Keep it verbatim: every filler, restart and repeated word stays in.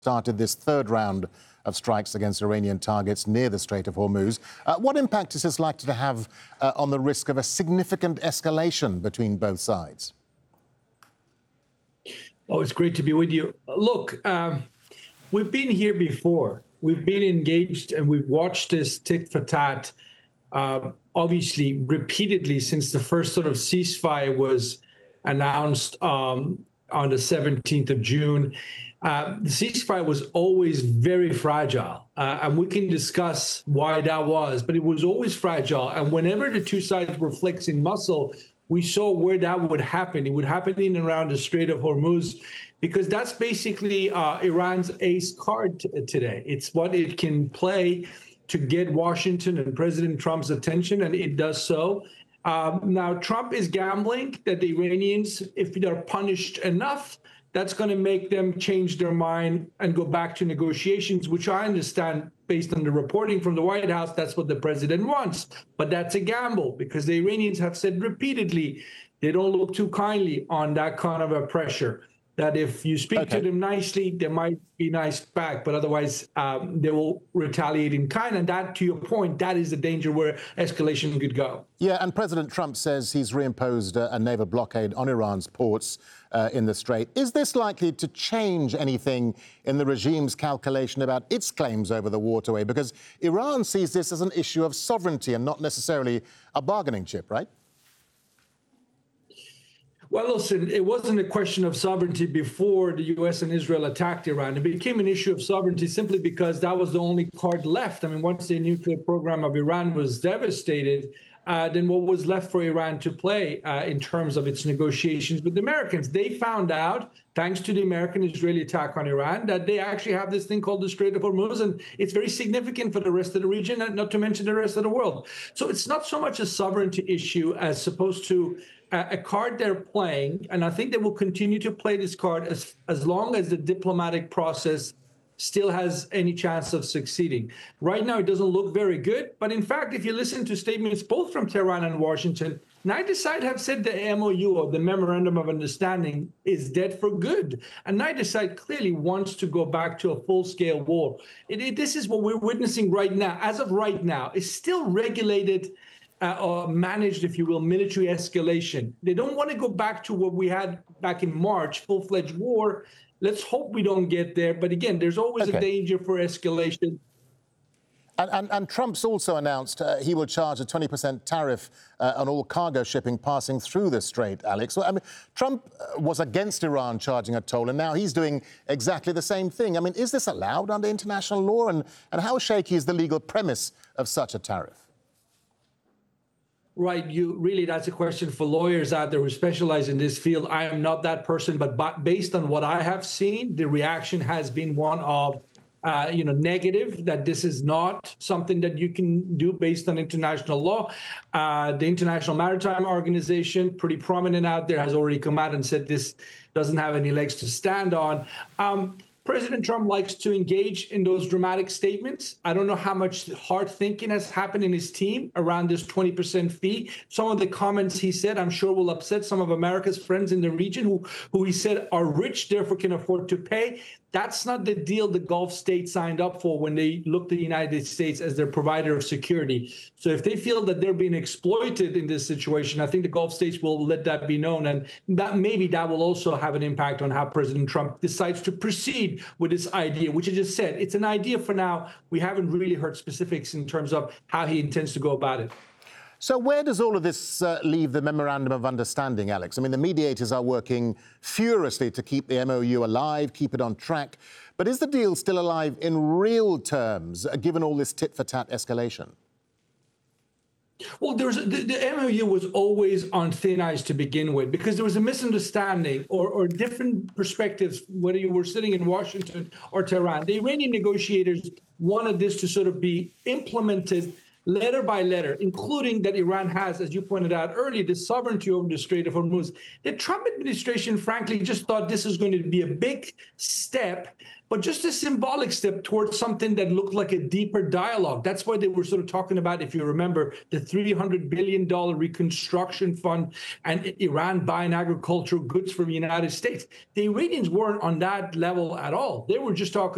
started this third round of strikes against Iranian targets near the Strait of Hormuz. Uh, what impact is this likely to have uh, on the risk of a significant escalation between both sides? Oh, it's great to be with you. Look, um, we've been here before. We've been engaged and we've watched this tit for tat, uh, obviously, repeatedly since the first sort of ceasefire was announced um, on the seventeenth of June. Uh, the ceasefire was always very fragile, uh, and we can discuss why that was, but it was always fragile. And whenever the two sides were flexing muscle, we saw where that would happen. It would happen in and around the Strait of Hormuz, because that's basically uh, Iran's ace card t- today. It's what it can play to get Washington and President Trump's attention, and it does so. Um, now, Trump is gambling that the Iranians, if they're punished enough, that's going to make them change their mind and go back to negotiations, which I understand, based on the reporting from the White House, that's what the president wants. But that's a gamble, because the Iranians have said repeatedly they don't look too kindly on that kind of a pressure, that if you speak okay. to them nicely, they might be nice back, but otherwise um, they will retaliate in kind. And that, to your point, that is the danger where escalation could go. Yeah, and President Trump says he's reimposed a, a naval blockade on Iran's ports uh, in the Strait. Is this likely to change anything in the regime's calculation about its claims over the waterway? Because Iran sees this as an issue of sovereignty and not necessarily a bargaining chip, right? Well, listen, it wasn't a question of sovereignty before the U S and Israel attacked Iran. It became an issue of sovereignty simply because that was the only card left. I mean, once the nuclear program of Iran was devastated, uh, then what was left for Iran to play uh, in terms of its negotiations with the Americans? They found out, thanks to the American-Israeli attack on Iran, that they actually have this thing called the Strait of Hormuz, and it's very significant for the rest of the region, and not to mention the rest of the world. So it's not so much a sovereignty issue as opposed to a card they're playing, and I think they will continue to play this card as as long as the diplomatic process still has any chance of succeeding. Right now, it doesn't look very good, but in fact, if you listen to statements both from Tehran and Washington, neither side have said the M O U, or the Memorandum of Understanding, is dead for good. And neither side clearly wants to go back to a full-scale war. It, it, this is what we're witnessing right now. As of right now, it's still regulated Uh, or managed, if you will, military escalation. They don't want to go back to what we had back in March, full-fledged war. Let's hope we don't get there. But again, there's always okay. a danger for escalation. And, and, and Trump's also announced uh, he will charge a twenty percent tariff uh, on all cargo shipping passing through the Strait, Alex. Well, I mean, Trump was against Iran charging a toll, and now he's doing exactly the same thing. I mean, is this allowed under international law? And, and how shaky is the legal premise of such a tariff? Right. You really, that's a question for lawyers out there who specialize in this field. I am not that person, but based on what I have seen, the reaction has been one of, uh, you know, negative, that this is not something that you can do based on international law. Uh, the International Maritime Organization, pretty prominent out there, has already come out and said this doesn't have any legs to stand on. Um, President Trump likes to engage in those dramatic statements. I don't know how much hard thinking has happened in his team around this twenty percent fee. Some of the comments he said, I'm sure, will upset some of America's friends in the region who, who he said are rich, therefore can afford to pay. That's not the deal the Gulf states signed up for when they looked at the United States as their provider of security. So if they feel that they're being exploited in this situation, I think the Gulf states will let that be known. And that maybe that will also have an impact on how President Trump decides to proceed with this idea, which I just said, it's an idea for now. We haven't really heard specifics in terms of how he intends to go about it. So where does all of this uh, leave the Memorandum of Understanding, Alex? I mean, the mediators are working furiously to keep the M O U alive, keep it on track. But is the deal still alive in real terms, uh, given all this tit-for-tat escalation? Well, there's the, the M O U was always on thin ice to begin with, because there was a misunderstanding or, or different perspectives, whether you were sitting in Washington or Tehran. The Iranian negotiators wanted this to sort of be implemented letter by letter, including that Iran has, as you pointed out earlier, the sovereignty over the Strait of Hormuz. The Trump administration, frankly, just thought this was going to be a big step, but just a symbolic step towards something that looked like a deeper dialogue. That's why they were sort of talking about, if you remember, the three hundred billion dollars reconstruction fund and Iran buying agricultural goods from the United States. The Iranians weren't on that level at all. They were just talking